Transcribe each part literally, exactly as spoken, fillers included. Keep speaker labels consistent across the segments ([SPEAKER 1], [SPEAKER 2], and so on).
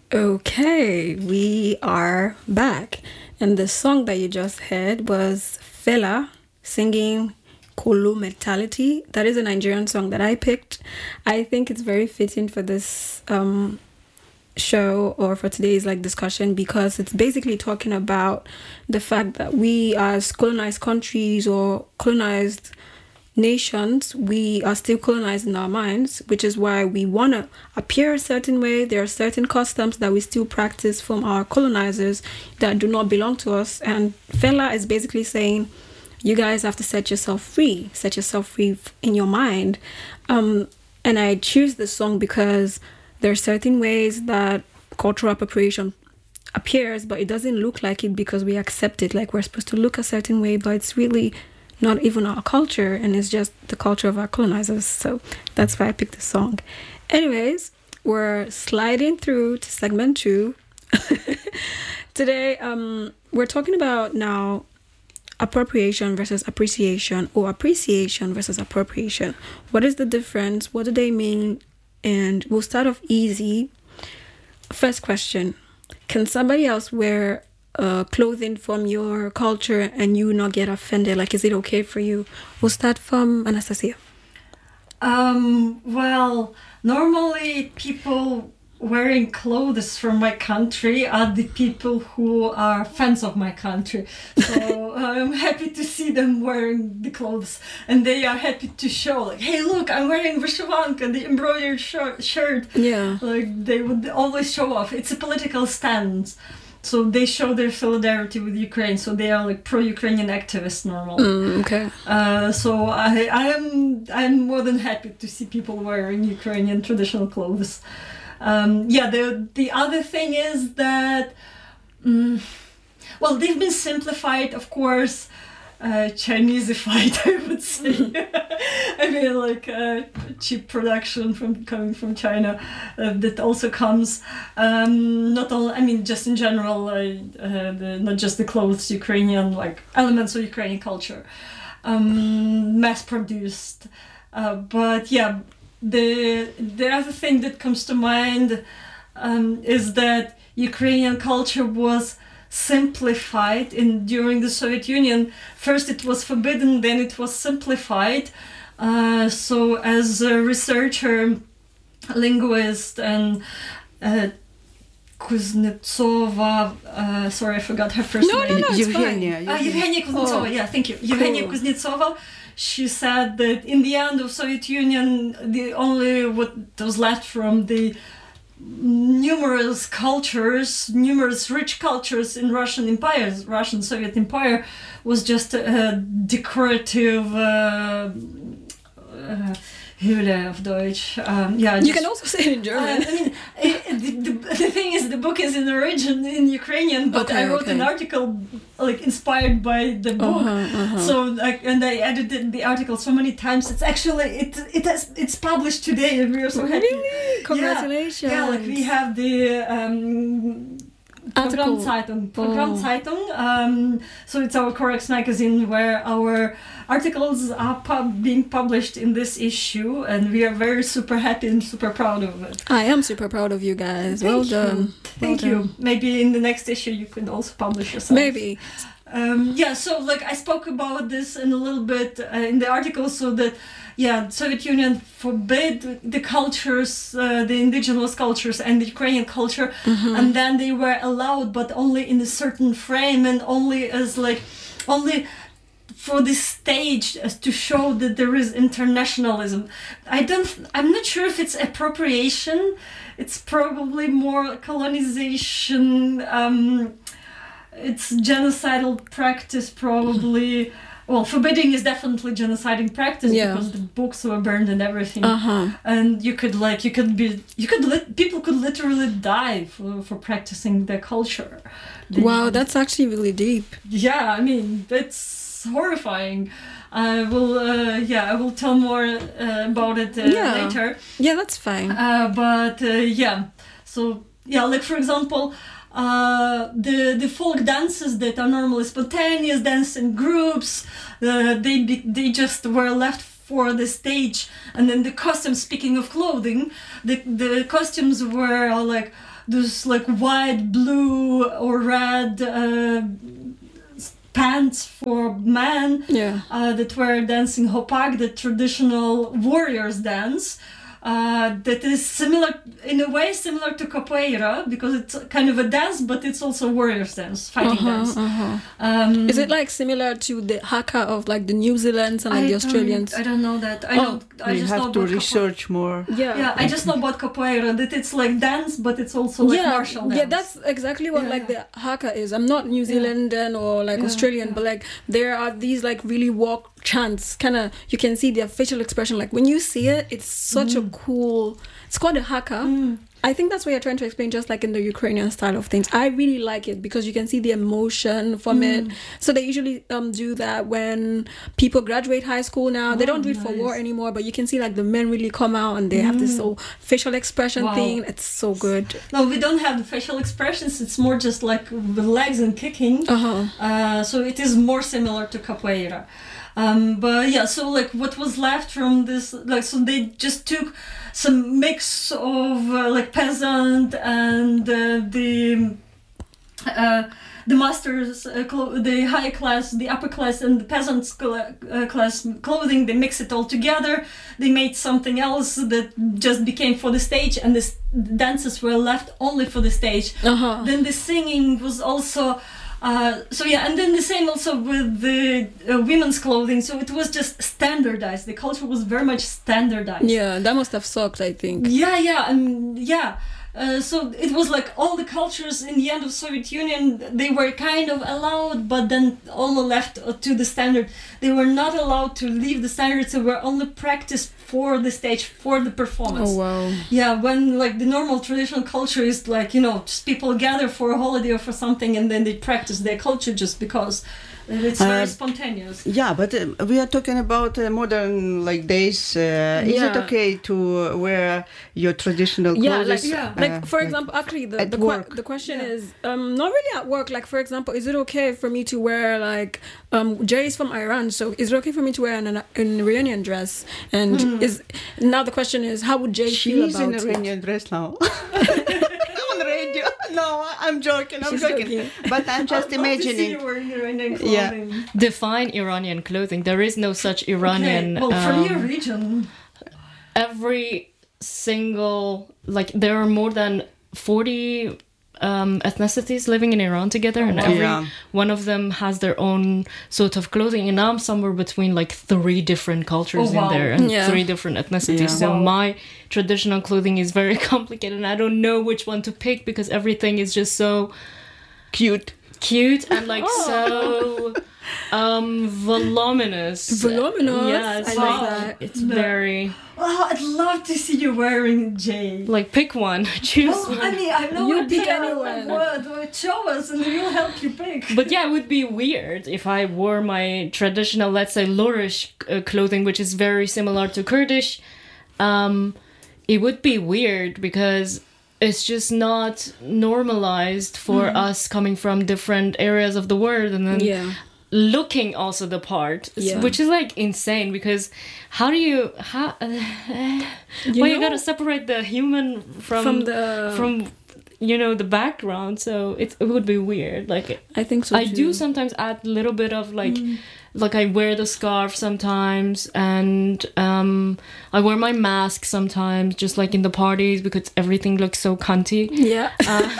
[SPEAKER 1] Okay, we are back. And the song that you just heard was Fela singing Kolo Mentality. That is a Nigerian song that I picked. I think it's very fitting for this um, show or for today's like discussion because it's basically talking about the fact that we as colonized countries or colonized nations, we are still colonized in our minds, which is why we want to appear a certain way. There are certain customs that we still practice from our colonizers that do not belong to us. And Fela is basically saying, you guys have to set yourself free, set yourself free in your mind. Um, and I choose this song because there are certain ways that cultural appropriation appears, but it doesn't look like it because we accept it. Like we're supposed to look a certain way, but it's really not even our culture, and it's just the culture of our colonizers. So that's why I picked the song. Anyways, we're sliding through to segment two. Today, um, we're talking about now appropriation versus appreciation, or appreciation versus appropriation. What is the difference? What do they mean? And we'll start off easy. First question: can somebody else wear Uh, clothing from your culture and you not get offended? Like, is it okay for you? We'll start from Anastasia.
[SPEAKER 2] Um, well, normally people wearing clothes from my country are the people who are fans of my country. So I'm happy to see them wearing the clothes, and they are happy to show, like, hey, look, I'm wearing Vyshyvanka, the embroidered shir- shirt.
[SPEAKER 1] Yeah.
[SPEAKER 2] Like, they would always show off. It's a political stance. So they show their solidarity with Ukraine. So they are like pro-Ukrainian activists normally.
[SPEAKER 1] Mm, okay.
[SPEAKER 2] Uh, so I, I am I'm more than happy to see people wearing Ukrainian traditional clothes. Um, yeah. The the other thing is that, um, well, they've been simplified, of course. Uh, Chinesified, I would say. I mean, like uh, cheap production from coming from China uh, that also comes. Um, not only, I mean, just in general, uh, uh, the, not just the clothes, Ukrainian like elements of Ukrainian culture, um, mass produced. Uh, but yeah, the the other thing that comes to mind um, is that Ukrainian culture was simplified in during the Soviet Union. First it was forbidden, then it was simplified. Uh, so as a researcher, linguist, and uh, Kuznetsova, uh, sorry, I forgot her first
[SPEAKER 1] no,
[SPEAKER 2] name.
[SPEAKER 1] No, no, it's
[SPEAKER 3] Evgenia.
[SPEAKER 2] fine. Uh, Evgenia Kuznetsova,
[SPEAKER 1] oh.
[SPEAKER 2] yeah, thank you. Cool. Evgenia Kuznetsova. She said that in the end of Soviet Union, the only what was left from the numerous cultures, numerous rich cultures in Russian empires, Russian Soviet Empire, was just a decorative uh, uh, Hülle of Deutsch. Um, yeah,
[SPEAKER 1] you
[SPEAKER 2] just,
[SPEAKER 1] can also say it in German.
[SPEAKER 2] Uh, I mean, it, the, the, the thing is, the book is in origin in Ukrainian, but
[SPEAKER 1] okay,
[SPEAKER 2] I wrote
[SPEAKER 1] okay.
[SPEAKER 2] an article like inspired by the book.
[SPEAKER 1] Uh-huh, uh-huh.
[SPEAKER 2] So like, and I edited the article so many times. It's actually it it has it's published today, and we are so happy.
[SPEAKER 1] Really? Congratulations!
[SPEAKER 2] Yeah, yeah, like we have the. Um, Programmzeitung. Programmzeitung. Oh. Um, so it's our Corex magazine where our articles are pub- being published in this issue, and we are very super happy and super proud of it.
[SPEAKER 1] I am super proud of you guys.
[SPEAKER 2] Thank
[SPEAKER 1] well
[SPEAKER 2] you.
[SPEAKER 1] done.
[SPEAKER 2] Thank
[SPEAKER 1] well
[SPEAKER 2] you.
[SPEAKER 1] Done.
[SPEAKER 2] Maybe in the next issue you could also publish yourself.
[SPEAKER 1] Maybe.
[SPEAKER 2] Um, yeah, so like I spoke about this in a little bit uh, in the article, so that yeah, Soviet Union forbid the cultures, uh, the indigenous cultures and the Ukrainian culture,
[SPEAKER 1] mm-hmm.
[SPEAKER 2] and then they were allowed, but only in a certain frame and only as like, only for this stage as to show that there is internationalism. I don't, I'm not sure if it's appropriation. It's probably more colonization. Um, it's genocidal practice, probably. Well, forbidding is definitely genocidal practice
[SPEAKER 1] yeah.
[SPEAKER 2] because the books were burned and everything.
[SPEAKER 1] Uh-huh.
[SPEAKER 2] And you could like, you could be, you could, li- people could literally die for, for practicing their culture. They,
[SPEAKER 1] wow, that's actually really deep.
[SPEAKER 2] Yeah, I mean, it's horrifying. I will, uh, yeah, I will tell more uh, about it uh,
[SPEAKER 1] yeah.
[SPEAKER 2] later.
[SPEAKER 1] Yeah, that's fine.
[SPEAKER 2] Uh, but uh, yeah, so yeah, like for example, uh, the the folk dances that are normally spontaneous dance in groups, uh, they be, they just were left for the stage, and then the costumes. Speaking of clothing, the the costumes were like those like white, blue, or red uh, pants for men
[SPEAKER 1] Yeah.
[SPEAKER 2] uh, that were dancing hopak, the traditional warriors dance. Uh, that is similar, in a way, similar to capoeira, because it's kind of a dance, but it's also warriors dance, fighting
[SPEAKER 1] Uh-huh,
[SPEAKER 2] dance.
[SPEAKER 1] uh-huh.
[SPEAKER 2] Um,
[SPEAKER 1] Is it like similar to the haka of like the New Zealands and like
[SPEAKER 2] I
[SPEAKER 1] the
[SPEAKER 2] don't-
[SPEAKER 1] Australians?
[SPEAKER 2] I don't know that. I
[SPEAKER 1] Oh,
[SPEAKER 2] know. I
[SPEAKER 3] We
[SPEAKER 2] just know
[SPEAKER 3] have to
[SPEAKER 2] about capoeira.
[SPEAKER 3] research more.
[SPEAKER 1] Yeah.
[SPEAKER 2] Yeah, I just know about capoeira that it's like dance, but it's also like
[SPEAKER 1] yeah,
[SPEAKER 2] martial dance.
[SPEAKER 1] yeah, that's exactly what
[SPEAKER 2] Yeah,
[SPEAKER 1] like
[SPEAKER 2] yeah.
[SPEAKER 1] the haka is. I'm not New Zealandan or like
[SPEAKER 2] Yeah,
[SPEAKER 1] Australian,
[SPEAKER 2] yeah.
[SPEAKER 1] but like there are these like really walk chants. Kind of, you can see their facial expression. Like when you see it, it's such a cool. It's called a haka.
[SPEAKER 2] Mm.
[SPEAKER 1] I think that's what you're trying to explain, just like in the Ukrainian style of things. I really like it because you can see the emotion from it. So they usually um do that when people graduate high school now. They
[SPEAKER 2] Oh,
[SPEAKER 1] don't do it for war
[SPEAKER 2] nice.
[SPEAKER 1] anymore, but you can see like the men really come out and they have this whole facial expression
[SPEAKER 2] Wow.
[SPEAKER 1] thing. It's so good.
[SPEAKER 2] No, we don't have the facial expressions. It's more just like the legs and kicking.
[SPEAKER 1] Uh-huh.
[SPEAKER 2] Uh, so it is more similar to capoeira. Um, but yeah, so like what was left from this, like, so they just took some mix of uh, like peasant and uh, the uh, the masters, uh, clo- the high class, the upper class, and the peasants' cl- uh, class clothing. They mix it all together. They made something else that just became for the stage, and the s- dances were left only for the stage.
[SPEAKER 1] Uh-huh.
[SPEAKER 2] Then the singing was also. Uh, so yeah, and then the same also with the uh, women's clothing. So it was just standardized. The culture was very much standardized.
[SPEAKER 1] Yeah, that must have sucked, I think.
[SPEAKER 2] Yeah, yeah, and yeah. Uh, so it was like all the cultures in the end of Soviet Union, they were kind of allowed, but then all left to the standard. They were not allowed to leave the standards. They were only practiced for the stage, for the performance.
[SPEAKER 1] Oh, wow.
[SPEAKER 2] Yeah, when like the normal traditional culture is like, you know, just people gather for a holiday or for something and then they practice their culture just because it's very
[SPEAKER 3] Uh,
[SPEAKER 2] spontaneous.
[SPEAKER 3] Yeah, but uh, we are talking about uh, modern like days. Uh, Is it
[SPEAKER 1] Yeah.
[SPEAKER 3] okay to wear your traditional clothes?
[SPEAKER 1] Yeah, like,
[SPEAKER 2] Yeah.
[SPEAKER 1] like
[SPEAKER 3] uh,
[SPEAKER 1] for example, actually, the
[SPEAKER 3] at
[SPEAKER 1] the, que-
[SPEAKER 3] work?
[SPEAKER 1] the question
[SPEAKER 2] Yeah.
[SPEAKER 1] is um not really at work. Like, for example, is it okay for me to wear like um Jay is from Iran, so is it okay for me to wear an, an Iranian dress? And
[SPEAKER 2] Hmm.
[SPEAKER 1] is now the question is, how would Jay feel
[SPEAKER 3] She's
[SPEAKER 1] about
[SPEAKER 3] in
[SPEAKER 1] it?
[SPEAKER 3] Iranian dress now. On radio. No, I'm joking. I'm
[SPEAKER 1] She's
[SPEAKER 3] joking.
[SPEAKER 1] joking.
[SPEAKER 3] But I'm just
[SPEAKER 2] I'd love to see
[SPEAKER 3] imagining.
[SPEAKER 2] you wearing Iranian
[SPEAKER 3] Yeah.
[SPEAKER 2] clothing.
[SPEAKER 4] Define Iranian clothing. There is no such Iranian.
[SPEAKER 2] Okay. Well, from
[SPEAKER 4] um,
[SPEAKER 2] your region.
[SPEAKER 4] every single like there are more than forty um, ethnicities living in Iran together, and
[SPEAKER 3] wow.
[SPEAKER 4] every
[SPEAKER 3] Yeah.
[SPEAKER 4] one of them has their own sort of clothing. And I'm somewhere between like three different cultures
[SPEAKER 2] Oh, wow.
[SPEAKER 4] in there and
[SPEAKER 1] Yeah.
[SPEAKER 4] three different ethnicities.
[SPEAKER 3] Yeah.
[SPEAKER 4] So
[SPEAKER 2] Wow.
[SPEAKER 4] my traditional clothing is very complicated, and I don't know which one to pick because everything is just so
[SPEAKER 3] Cute.
[SPEAKER 4] cute and like so um voluminous.
[SPEAKER 1] Voluminous?
[SPEAKER 4] Yeah, it's
[SPEAKER 1] I
[SPEAKER 4] like
[SPEAKER 1] like that.
[SPEAKER 4] it's
[SPEAKER 2] No.
[SPEAKER 4] very
[SPEAKER 2] Oh, I'd love to see you wearing Jay.
[SPEAKER 4] like pick one, choose
[SPEAKER 2] Oh,
[SPEAKER 4] one.
[SPEAKER 2] I mean, I know
[SPEAKER 1] You
[SPEAKER 2] what
[SPEAKER 1] pick
[SPEAKER 2] they
[SPEAKER 1] anyone.
[SPEAKER 2] What, what, show us and we'll help you pick.
[SPEAKER 4] But yeah, it would be weird if I wore my traditional, let's say, Lurish uh, clothing, which is very similar to Kurdish. Um, it would be weird because it's just not normalized for us coming from different areas of the world, and then
[SPEAKER 1] Yeah.
[SPEAKER 4] looking also the part,
[SPEAKER 1] Yeah.
[SPEAKER 4] which is like insane because how do you how uh,
[SPEAKER 1] You
[SPEAKER 4] well you
[SPEAKER 1] know-
[SPEAKER 4] gotta separate the human from
[SPEAKER 1] From the-
[SPEAKER 4] from you know the background, so it, it would be weird. Like
[SPEAKER 1] I think so
[SPEAKER 4] I
[SPEAKER 1] too.
[SPEAKER 4] do sometimes add a little bit of like like I wear the scarf sometimes, and um I wear my mask sometimes just like in the parties because everything looks so cunty.
[SPEAKER 1] Yeah.
[SPEAKER 4] Uh,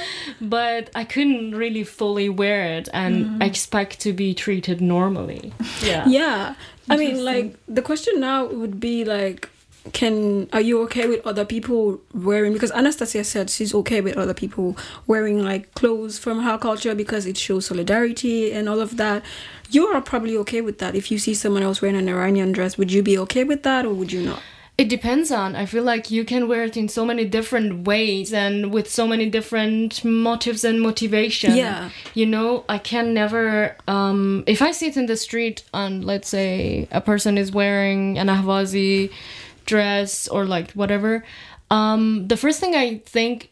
[SPEAKER 4] but I couldn't really fully wear it and expect to be treated normally. Yeah.
[SPEAKER 1] Yeah. I mean,
[SPEAKER 2] Interesting.
[SPEAKER 1] like, the question now would be, like, can, are you okay with other people wearing, because Anastasia said she's okay with other people wearing, like, clothes from her culture because it shows solidarity and all of that. You are probably okay with that. If you see someone else wearing an Iranian dress, would you be okay with that or would you not?
[SPEAKER 4] It depends on. I feel like you can wear it in so many different ways and with so many different motives and motivation.
[SPEAKER 1] Yeah.
[SPEAKER 4] You know, I can never. Um, if I see it in the street and let's say a person is wearing an Ahwazi dress or like whatever, um, the first thing I think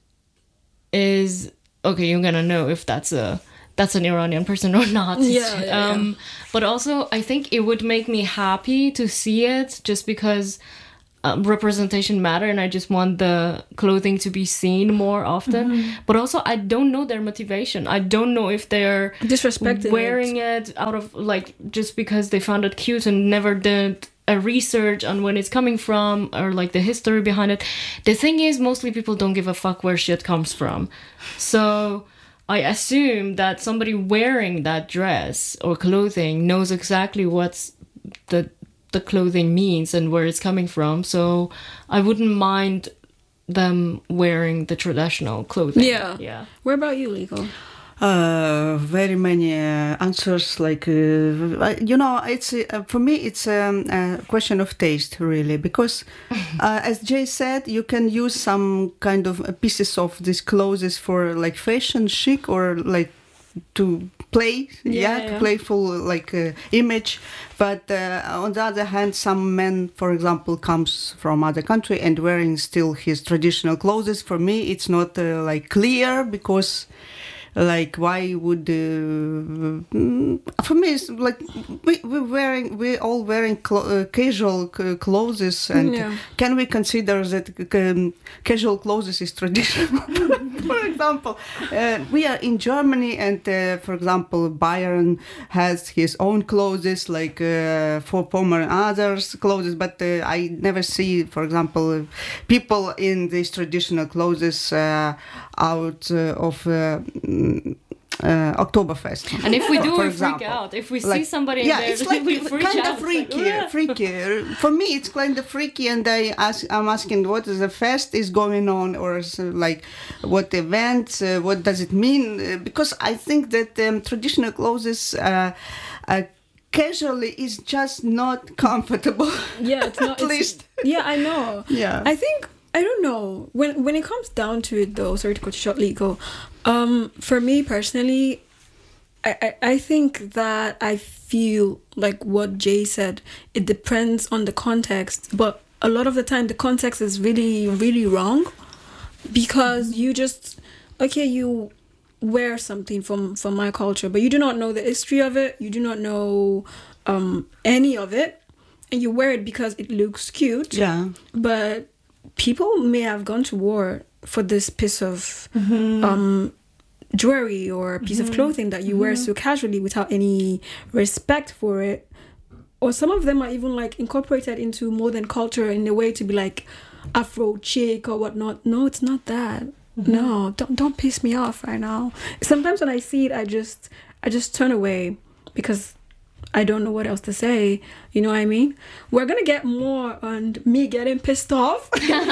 [SPEAKER 4] is okay. You're gonna know if that's a that's an Iranian person or not.
[SPEAKER 1] Yeah, yeah,
[SPEAKER 4] um, But also, I think it would make me happy to see it just because um, representation matter, and I just want the clothing to be seen more often. Mm-hmm. But also, I don't know their motivation. I don't know if they're
[SPEAKER 1] disrespecting
[SPEAKER 4] wearing it. it out of like just because they found it cute and never did a research on when it's coming from or like the history behind it. The thing is, mostly people don't give a fuck where shit comes from. So I assume that somebody wearing that dress or clothing knows exactly what's the the clothing means and where it's coming from. So I wouldn't mind them wearing the traditional clothing.
[SPEAKER 1] Yeah.
[SPEAKER 4] Yeah.
[SPEAKER 1] What about you, Liko?
[SPEAKER 3] Uh, very many uh, answers. Like uh, you know, it's uh, for me, it's um, a question of taste, really, because uh, as Jay said, you can use some kind of pieces of these clothes for like fashion chic or like to play, yeah,
[SPEAKER 1] yeah, yeah.
[SPEAKER 3] playful like uh, image. But uh, on the other hand, some man, for example, comes from other country and wearing still his traditional clothes. For me, it's not uh, like clear because. Like, why would uh, for me it's like we we wearing we all wearing clo- uh, casual c- clothes, and
[SPEAKER 1] Yeah.
[SPEAKER 3] can we consider that um, casual clothes is traditional? For example, uh, we are in Germany, and uh, for example, Bayern has his own clothes, like uh, for Pomer and others clothes, but uh, I never see, for example, people in these traditional clothes uh, out uh, of. Uh, Uh, Oktoberfest.
[SPEAKER 4] And if we do,
[SPEAKER 3] for
[SPEAKER 4] we
[SPEAKER 3] example.
[SPEAKER 4] freak out. If we see
[SPEAKER 3] Like,
[SPEAKER 4] somebody
[SPEAKER 3] yeah,
[SPEAKER 4] there,
[SPEAKER 3] it's like
[SPEAKER 4] we freak
[SPEAKER 3] kind
[SPEAKER 4] out.
[SPEAKER 3] of freaky,
[SPEAKER 4] Like, "Ugh."
[SPEAKER 3] freaky. For me, it's kind of freaky, and I ask, I'm asking what is the fest is going on, or is, uh, like what event, uh, what does it mean? Uh, because I think that um, traditional clothes. Uh, uh, Casually is just not comfortable.
[SPEAKER 1] Yeah, it's not.
[SPEAKER 3] At
[SPEAKER 1] it's,
[SPEAKER 3] least.
[SPEAKER 1] Yeah, I know.
[SPEAKER 3] Yeah.
[SPEAKER 1] I think I don't know when when it comes down to it though. Sorry to cut you short, Liko. Um, for me personally, I, I I think that I feel like what Jay said. It depends on the context, but a lot of the time the context is really really wrong, because you just okay you. wear something from from my culture, but you do not know the history of it, you do not know um any of it, and you wear it because it looks cute.
[SPEAKER 3] Yeah.
[SPEAKER 1] But people may have gone to war for this piece of
[SPEAKER 2] Mm-hmm.
[SPEAKER 1] um jewelry or a piece
[SPEAKER 2] Mm-hmm.
[SPEAKER 1] of clothing that you wear so casually without any respect for it. Or some of them are even like incorporated into modern culture in a way to be like Afro chic or whatnot. No, it's not that. Mm-hmm. No, don't don't piss me off right now. Sometimes when I see it, I just I just turn away because I don't know what else to say. You know what I mean? We're gonna get more on me getting pissed off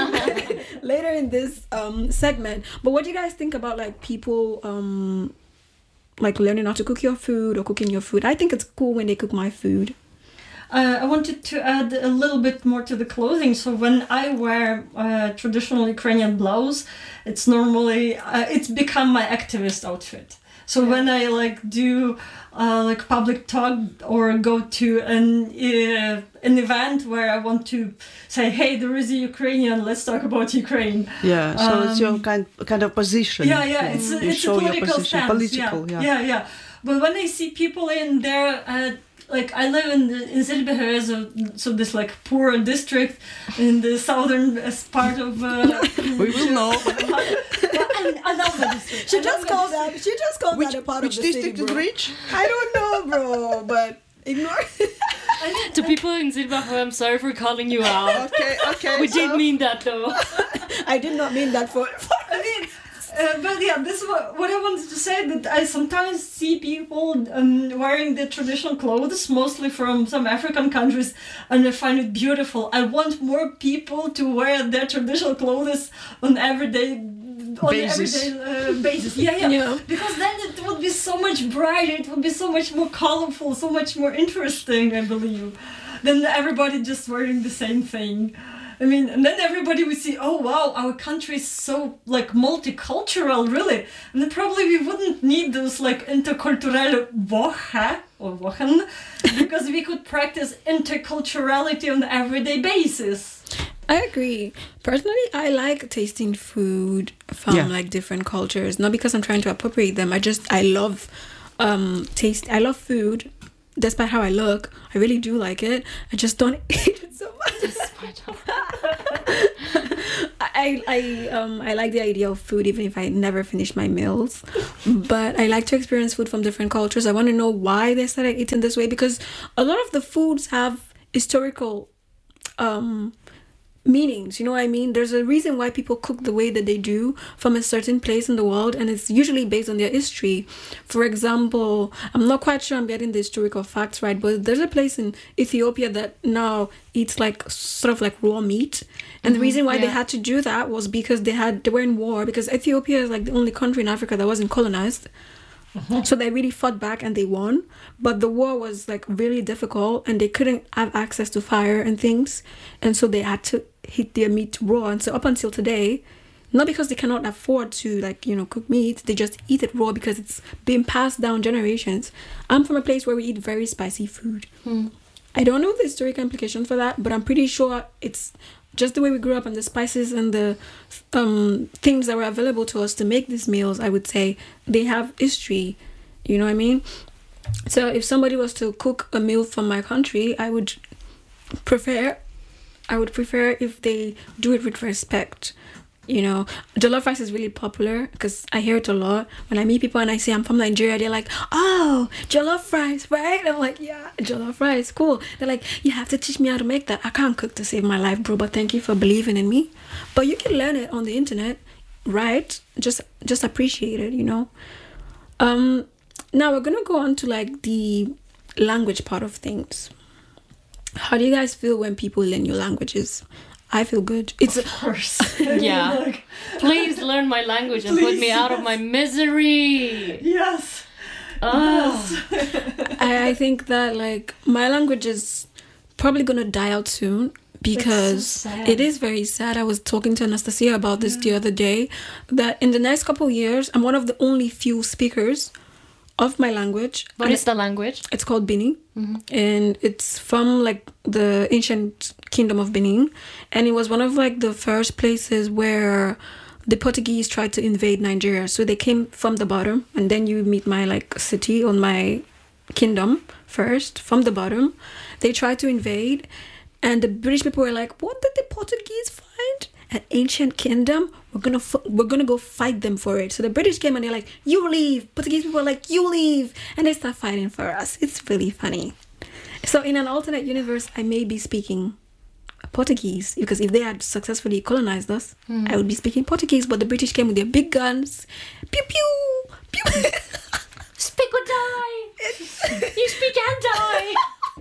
[SPEAKER 1] later in this um segment. But what do you guys think about like people um like learning how to cook your food or cooking your food? I think it's cool when they cook my food.
[SPEAKER 2] Uh, I wanted to add a little bit more to the clothing. So when I wear uh, traditional Ukrainian blouse, it's normally uh, it's become my activist outfit. So when I like do uh, like public talk or go to an uh, an event where I want to say, hey, there is a Ukrainian, let's talk about Ukraine.
[SPEAKER 3] Yeah. So
[SPEAKER 2] Um,
[SPEAKER 3] it's your kind kind of position.
[SPEAKER 2] Yeah, yeah, it's a,
[SPEAKER 3] You
[SPEAKER 2] it's a
[SPEAKER 3] show your
[SPEAKER 2] political
[SPEAKER 3] position.
[SPEAKER 2] stance.
[SPEAKER 3] Political.
[SPEAKER 2] yeah,
[SPEAKER 3] Yeah.
[SPEAKER 2] yeah, yeah. But when I see people in there, uh, like I live in the, in Zilbehe, so, so this like poor district in the southern uh, part of. Uh,
[SPEAKER 3] We will know.
[SPEAKER 2] I, I love the district.
[SPEAKER 1] She
[SPEAKER 2] I
[SPEAKER 1] just
[SPEAKER 2] love
[SPEAKER 1] called
[SPEAKER 2] the
[SPEAKER 1] that. She just called
[SPEAKER 3] Which,
[SPEAKER 1] that a part
[SPEAKER 3] which
[SPEAKER 1] of the
[SPEAKER 3] district
[SPEAKER 1] city,
[SPEAKER 3] is
[SPEAKER 1] bro.
[SPEAKER 3] rich?
[SPEAKER 1] I don't know, bro, but ignore.
[SPEAKER 4] To people in Zimbabwe, I'm sorry for calling you out.
[SPEAKER 3] Okay, okay.
[SPEAKER 4] We
[SPEAKER 3] so-
[SPEAKER 4] did mean that though.
[SPEAKER 1] I did not mean that for. for
[SPEAKER 2] I mean, uh, but yeah, this is what, what I wanted to say, that I sometimes see people um, wearing the traditional clothes, mostly from some African countries, and I find it beautiful. I want more people to wear their traditional clothes on everyday on
[SPEAKER 3] Basis.
[SPEAKER 2] everyday uh, basis. Yeah, yeah,
[SPEAKER 1] Yeah.
[SPEAKER 2] Because then it would be so much brighter, it would be so much more colorful, so much more interesting, I believe, than everybody just wearing the same thing. I mean, and then everybody would see, oh wow, our country is so like multicultural, really. And then probably we wouldn't need those like intercultural Woche or Wochen, because we could practice interculturality on an everyday basis.
[SPEAKER 1] I agree. Personally, I like tasting food from
[SPEAKER 3] Yeah.
[SPEAKER 1] like different cultures. Not because I'm trying to appropriate them. I just I love um taste. I love food, despite how I look. I really do like it. I just don't eat it so much. I I um I like the idea of food even if I never finish my meals, but I like to experience food from different cultures. I want to know why they started eating this way because a lot of the foods have historical um meanings, you know what I mean? There's a reason why people cook the way that they do from a certain place in the world, and it's usually based on their history. For example, I'm not quite sure I'm getting the historical facts right, but there's a place in Ethiopia that now eats like sort of like raw meat, and the reason why
[SPEAKER 4] yeah.
[SPEAKER 1] they had to do that was because they had they were in war, because Ethiopia is like the only country in Africa that wasn't colonized. So they really fought back and they won, but the war was like really difficult and they couldn't have access to fire and things, and so they had to heat their meat raw. And so up until today, not because they cannot afford to like you know cook meat, they just eat it raw because it's been passed down generations. I'm from a place where we eat very spicy food.
[SPEAKER 4] Hmm.
[SPEAKER 1] I don't know the historical implications for that, but I'm pretty sure it's just the way we grew up and the spices and the um, things that were available to us to make these meals. I would say they have history, you know what I mean? So if somebody was to cook a meal from my country, I would prefer, I would prefer if they do it with respect. You know, jollof rice is really popular because I hear it a lot. When I meet people and I say I'm from Nigeria, they're like, oh, jollof rice, right? I'm like, yeah, jollof rice, cool. They're like, you have to teach me how to make that. I can't cook to save my life, bro, but thank you for believing in me. But you can learn it on the internet, right? Just just appreciate it, you know? Um, now we're going to go on to like the language part of things. How do you guys feel when people learn your languages? I feel good. It's
[SPEAKER 2] Of course.
[SPEAKER 4] Yeah.
[SPEAKER 2] Like,
[SPEAKER 4] Please learn my language and put
[SPEAKER 2] Please,
[SPEAKER 4] me out of
[SPEAKER 2] yes.
[SPEAKER 4] my misery.
[SPEAKER 2] yes.
[SPEAKER 4] Oh.
[SPEAKER 1] I, I think that like my language is probably gonna die out soon because
[SPEAKER 2] so sad.
[SPEAKER 1] it is very sad. I was talking to Anastasia about this the other day, that in the next couple of years I'm one of the only few speakers of my language.
[SPEAKER 4] What
[SPEAKER 1] And
[SPEAKER 4] is the language?
[SPEAKER 1] It's called Bini,
[SPEAKER 4] Mm-hmm.
[SPEAKER 1] and it's from like the ancient kingdom of Benin, and it was one of like the first places where the Portuguese tried to invade Nigeria. So they came from the bottom, and then you meet my like city on my kingdom first from the bottom. They tried to invade, and the British people were like, "What did the Portuguese find? An ancient kingdom? We're gonna f- we're gonna go fight them for it." So the British came and they're like, "You leave." Portuguese people are like, "You leave," and they start fighting for us. It's really funny. So in an alternate universe, I may be speaking Portuguese, because if they had successfully colonized us,
[SPEAKER 4] Hmm.
[SPEAKER 1] I would be speaking Portuguese. But the British came with their big guns, pew pew pew.
[SPEAKER 4] Speak or die. You speak and die.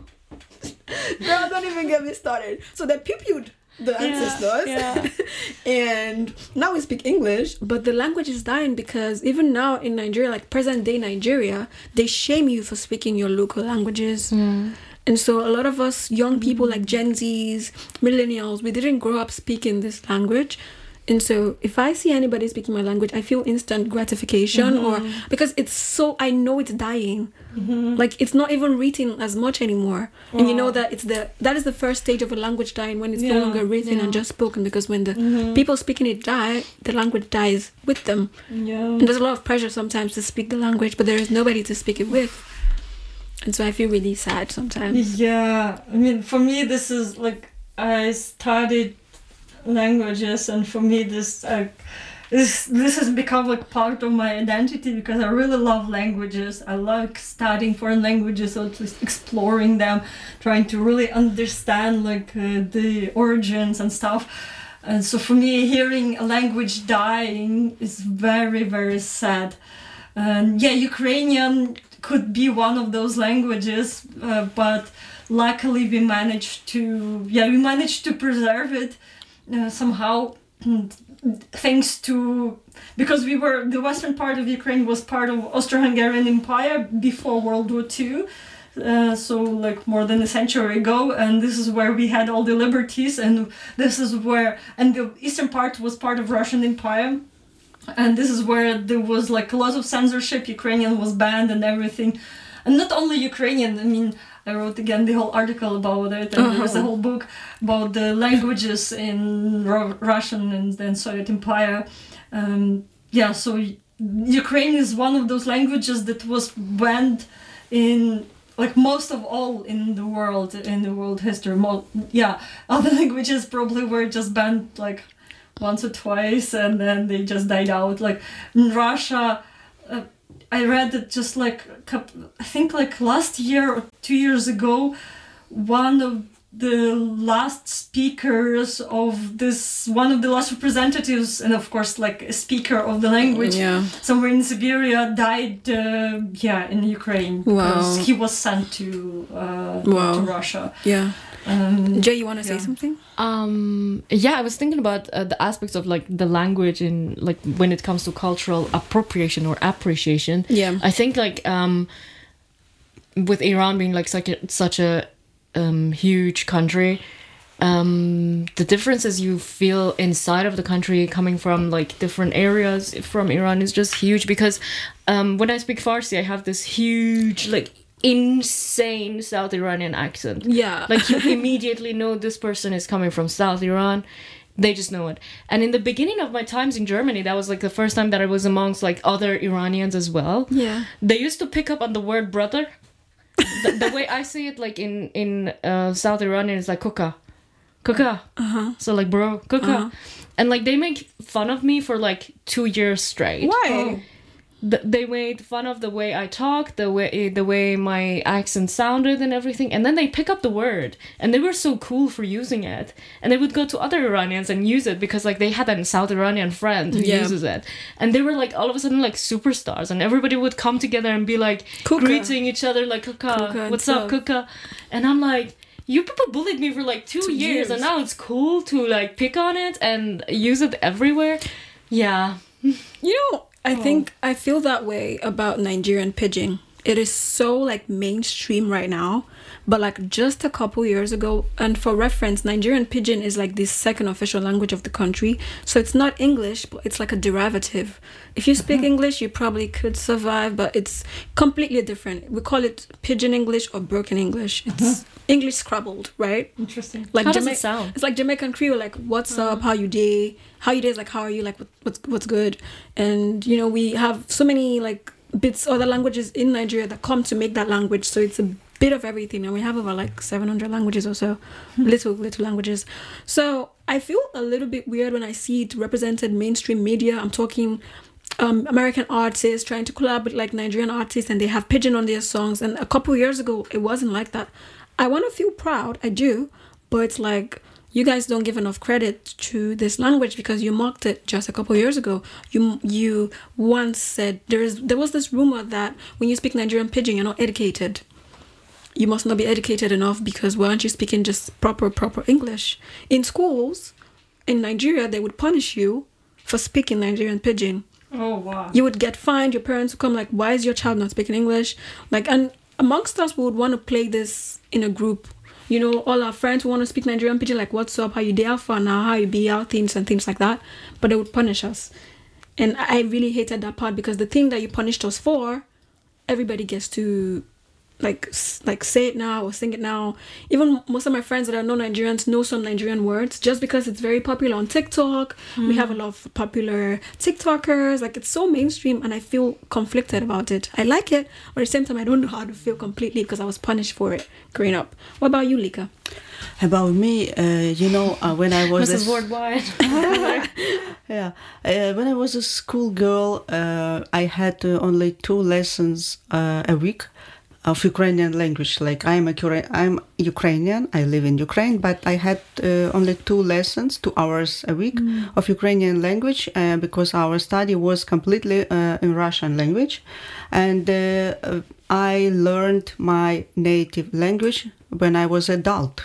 [SPEAKER 1] Girl, don't even get me started. So they pew pewed the ancestors,
[SPEAKER 4] yeah.
[SPEAKER 1] and now we speak English, but the language is dying because even now in Nigeria, like present day Nigeria, they shame you for speaking your local languages.
[SPEAKER 4] Mm.
[SPEAKER 1] And so a lot of us young people, like Gen Zs, millennials, we didn't grow up speaking this language. And so if I see anybody speaking my language, I feel instant gratification, or because it's so, I know it's dying.
[SPEAKER 2] Mm-hmm.
[SPEAKER 1] Like it's not even written as much anymore. And you know
[SPEAKER 2] Wow.
[SPEAKER 1] that it's the, that is the first stage of a language dying, when it's no
[SPEAKER 2] Yeah,
[SPEAKER 1] longer written
[SPEAKER 4] yeah.
[SPEAKER 1] and just spoken, because when the
[SPEAKER 2] Mhm.
[SPEAKER 1] people speaking it die, the language dies with them.
[SPEAKER 2] Yeah.
[SPEAKER 1] And there's a lot of pressure sometimes to speak the language, but there is nobody to speak it with. And so I feel really sad sometimes.
[SPEAKER 2] Yeah, I mean, for me, this is like I studied languages, and for me, this uh, this this has become like part of my identity, because I really love languages. I like studying foreign languages, or at least exploring them, trying to really understand like uh, the origins and stuff. And so for me, hearing a language dying is very, very sad. And yeah, Ukrainian could be one of those languages, uh, but luckily we managed to, yeah, we managed to preserve it uh, somehow, thanks to, because we were, the western part of Ukraine was part of Austro-Hungarian Empire before World War Two. Uh, so like more than a century ago, and this is where we had all the liberties, and this is where, and the eastern part was part of Russian Empire, and this is where there was like a lot of censorship. Ukrainian was banned and everything, and not only Ukrainian. I mean, I wrote again the whole article about it, and there was a whole book about the languages in Ru- Russian and then Soviet Empire. Um, yeah, so Ukraine is one of those languages that was banned in like most of all in the world, in the world history, mo- yeah, other languages probably were just banned like once or twice and then they just died out. Like in Russia, uh, I read that just like a couple, I think like last year or two years ago, one of the last speakers of this, one of the last representatives, and of course like a speaker of the language
[SPEAKER 1] Yeah.
[SPEAKER 2] somewhere in Siberia died, uh, yeah, in Ukraine because
[SPEAKER 1] Wow.
[SPEAKER 2] he was sent to uh,
[SPEAKER 1] Wow.
[SPEAKER 2] to Russia.
[SPEAKER 1] Yeah.
[SPEAKER 2] Um,
[SPEAKER 1] Jay, you want to say
[SPEAKER 2] yeah.
[SPEAKER 1] something?
[SPEAKER 4] Um, yeah, I was thinking about uh, the aspects of like the language in like when it comes to cultural appropriation or appreciation.
[SPEAKER 1] Yeah.
[SPEAKER 4] I think like um, with Iran being like such a, such a um, huge country, um, the differences you feel inside of the country coming from like different areas from Iran is just huge because um, when I speak Farsi, I have this huge like insane South Iranian accent.
[SPEAKER 1] Yeah.
[SPEAKER 4] Like you immediately know this person is coming from South Iran. They just know it. And in the beginning of my times in Germany, that was like the first time that I was amongst like other Iranians as well.
[SPEAKER 1] Yeah.
[SPEAKER 4] They used to pick up on the word brother. the, the way I see it, like in in uh, South Iranian, is like kuka, kuka.
[SPEAKER 1] Uh-huh.
[SPEAKER 4] So like bro, kuka,
[SPEAKER 1] Uh-huh.
[SPEAKER 4] and like they make fun of me for like two years straight.
[SPEAKER 1] Why?
[SPEAKER 4] Th- they made fun of the way I talk, the way the way my accent sounded and everything, and then they pick up the word, and they were so cool for using it, and they would go to other Iranians and use it because like they had a South Iranian friend who
[SPEAKER 1] Yeah.
[SPEAKER 4] uses it, and they were like all of a sudden like superstars, and everybody would come together and be like
[SPEAKER 1] Kuka.
[SPEAKER 4] greeting each other like kuka,
[SPEAKER 1] Kuka and
[SPEAKER 4] what's up
[SPEAKER 1] stuff.
[SPEAKER 4] kuka, and I'm like. You people bullied me for like two,
[SPEAKER 1] Two
[SPEAKER 4] years,
[SPEAKER 1] years.
[SPEAKER 4] and now it's cool to like pick on it and use it everywhere. Yeah.
[SPEAKER 1] You know, I think I feel that way about Nigerian pidgin. It is so like mainstream right now, but like just a couple years ago, and for reference, Nigerian pidgin is like the second official language of the country. So it's not English, but it's like a derivative. If you speak English, you probably could survive, but it's completely different. We call it pidgin English or broken English. It's English scrabbled, right?
[SPEAKER 2] Interesting.
[SPEAKER 1] Like
[SPEAKER 4] How does
[SPEAKER 1] Jama-
[SPEAKER 4] it sound?
[SPEAKER 1] It's like Jamaican Creole, like what's up, how you day, how you day is like how are you, like what, what's what's good, and you know we have so many like bits other languages in Nigeria that come to make that language, so it's a bit of everything, and we have over like seven hundred languages or so, little little languages. So I feel a little bit weird when I see it represented mainstream media. I'm talking. Um, American artists trying to collab with like Nigerian artists, and they have pidgin on their songs. And a couple years ago, it wasn't like that. I want to feel proud, I do, but it's like you guys don't give enough credit to this language because you mocked it just a couple years ago. You you once said there is there was this rumor that when you speak Nigerian pidgin, you're not educated. You must not be educated enough because why aren't you speaking just proper proper English? In schools in Nigeria, they would punish you for speaking Nigerian pidgin.
[SPEAKER 2] Oh wow.
[SPEAKER 1] You would get fined. Your parents would come like, why is your child not speaking English? Like, and amongst us, we would want to play this in a group. You know, all our friends want to speak Nigerian pidgin, like, what's up, how you day out for now, how you be out, things and things like that. But they would punish us. And I really hated that part because the thing that you punished us for, everybody gets to like s- like say it now or sing it now. Even most of my friends that are non-Nigerians know some Nigerian words just because it's very popular on TikTok. We have a lot of popular TikTokers. Like it's so mainstream, and I feel conflicted about it. I like it, but at the same time, I don't know how to feel completely because I was punished for it growing up. What about you, Lika?
[SPEAKER 3] About me, uh, you know, uh, when I was
[SPEAKER 4] Missus
[SPEAKER 3] a,
[SPEAKER 4] Worldwide.
[SPEAKER 3] yeah, uh, when I was a schoolgirl, uh, I had uh, only two lessons uh, a week of Ukrainian language. Like I'm a Cura- I'm Ukrainian. I live in Ukraine, but I had uh, only two lessons, two hours a week
[SPEAKER 1] Mm.
[SPEAKER 3] of Ukrainian language uh, because our study was completely uh, in Russian language, and uh, uh, I learned my native language when I was adult.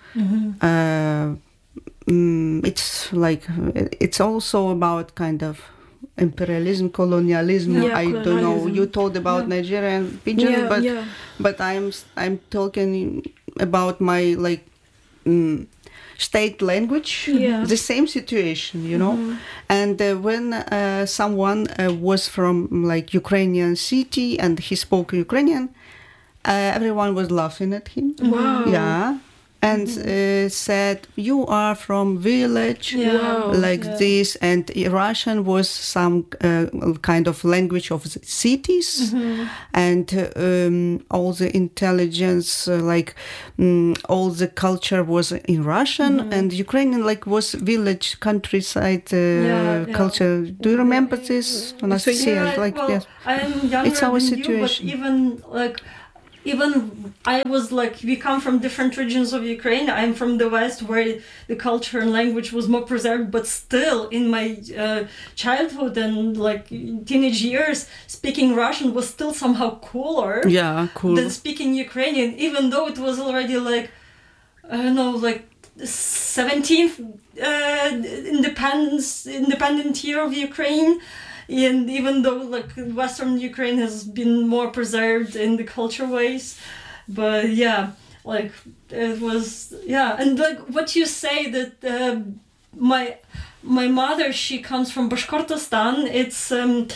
[SPEAKER 3] Uh, mm, it's like it's also about kind of imperialism, colonialism.
[SPEAKER 1] Yeah,
[SPEAKER 3] I don't know.
[SPEAKER 1] colonialism.
[SPEAKER 3] You told about
[SPEAKER 2] Yeah.
[SPEAKER 3] Nigerian pidgin,
[SPEAKER 1] Yeah,
[SPEAKER 3] but
[SPEAKER 1] yeah.
[SPEAKER 3] but I'm I'm talking about my like mm, state language.
[SPEAKER 1] Yeah.
[SPEAKER 3] The same situation, you know. And uh, when uh, someone uh, was from like Ukrainian city and he spoke Ukrainian, uh, everyone was laughing at him.
[SPEAKER 1] Wow.
[SPEAKER 3] Yeah. and uh, said, "You are from village,"
[SPEAKER 2] Yeah.
[SPEAKER 1] Wow.
[SPEAKER 3] like
[SPEAKER 2] Yeah.
[SPEAKER 3] this. And Russian was some uh, kind of language of the cities,
[SPEAKER 2] Mm-hmm.
[SPEAKER 3] and uh, um, all the intelligence, uh, like um, all the culture was in Russian,
[SPEAKER 2] Mm-hmm.
[SPEAKER 3] and Ukrainian like was village countryside uh,
[SPEAKER 2] Yeah, yeah.
[SPEAKER 3] culture. Do you remember this, Anastasia?
[SPEAKER 2] Yeah,
[SPEAKER 3] like
[SPEAKER 2] well,
[SPEAKER 3] yes.
[SPEAKER 2] I'm younger
[SPEAKER 3] It's our
[SPEAKER 2] than
[SPEAKER 3] situation.
[SPEAKER 2] you, but even like, even I was like, we come from different regions of Ukraine. I'm from the west, where the culture and language was more preserved, but still, in my uh, childhood and like teenage years, speaking Russian was still somehow cooler
[SPEAKER 3] Yeah, cool.
[SPEAKER 2] than speaking Ukrainian, even though it was already like, I don't know, like seventeenth uh, independence independent year of Ukraine. And even though like Western Ukraine has been more preserved in the culture ways, but yeah, like it was, yeah. And like what you say that uh, my my mother, she comes from Bashkortostan. It's um,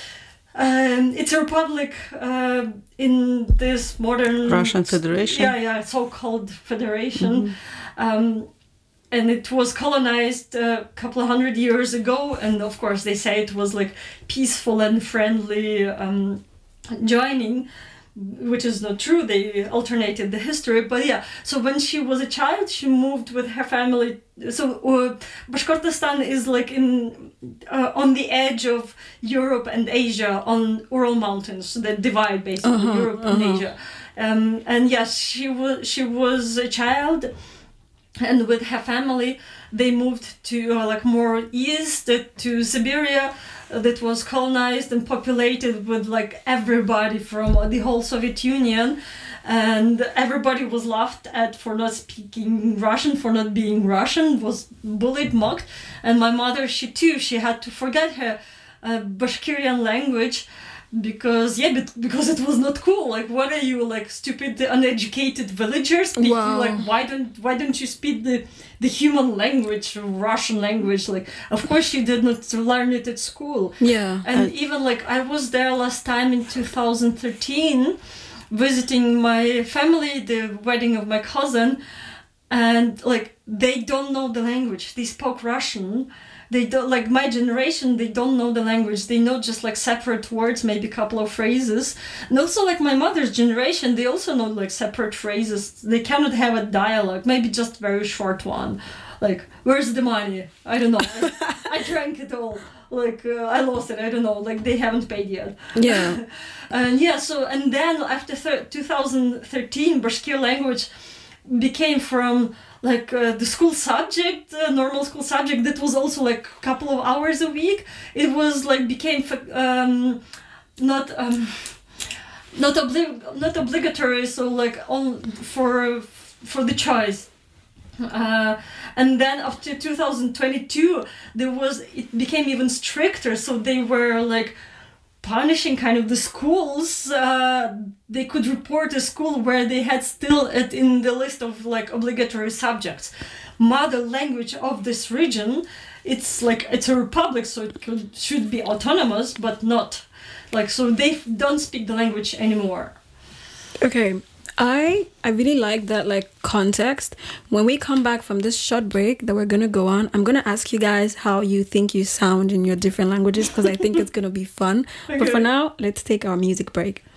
[SPEAKER 2] um it's a republic uh, in this modern
[SPEAKER 3] Russian Federation.
[SPEAKER 2] Yeah, yeah, so-called federation. Um, and it was colonized a couple of hundred years ago, and of course they say it was like peaceful and friendly um, joining, which is not true. They alternated the history, but yeah. So when she was a child, she moved with her family. So uh, Bashkortostan is like in uh, on the edge of Europe and Asia, on Ural Mountains that divide basically
[SPEAKER 1] Uh-huh,
[SPEAKER 2] Europe and
[SPEAKER 1] uh-huh.
[SPEAKER 2] Asia. Um, and yes, she was she was a child. And with her family, they moved to uh, like more east uh, to Siberia, uh, that was colonized and populated with like everybody from uh, the whole Soviet Union, and everybody was laughed at for not speaking Russian, for not being Russian, was bullied, mocked. And my mother, she too, she had to forget her uh, Bashkirian language. Because yeah, but because it was not cool. Like, what are you, like stupid, uneducated villagers speaking?
[SPEAKER 1] Wow.
[SPEAKER 2] Like, why don't why don't you speak the the human language, Russian language? Like, of course she did not learn it at school.
[SPEAKER 1] Yeah.
[SPEAKER 2] And even like I was there last time in two thousand thirteen, visiting my family, the wedding of my cousin, and like they don't know the language. They spoke Russian. They don't, like my generation, they don't know the language. They know just like separate words, maybe a couple of phrases. And also like my mother's generation, they also know like separate phrases. They cannot have a dialogue, maybe just very short one. Like, where's the money? I don't know. I, I drank it all. Like, uh, I lost it. I don't know. Like, they haven't paid yet.
[SPEAKER 1] Yeah.
[SPEAKER 2] And yeah, so, and then after thir- two thousand thirteen, Bashkir language became from like uh, the school subject, uh, normal school subject that was also like a couple of hours a week. It was like became um, not um, not obli- not obligatory, so like on for for the choice. Uh, and then after two thousand twenty-two, there was it became even stricter. So they were like punishing kind of the schools. Uh, they could report a school where they had still it in the list of like obligatory subjects. Mother language of this region, it's like it's a republic, so it could should be autonomous, but not like so they don't speak the language anymore.
[SPEAKER 1] Okay. I I really like that like context. When we come back from this short break that we're gonna go on, I'm gonna ask you guys how you think you sound in your different languages because I think it's gonna be fun. But for
[SPEAKER 2] Okay.
[SPEAKER 1] now, let's take our music break.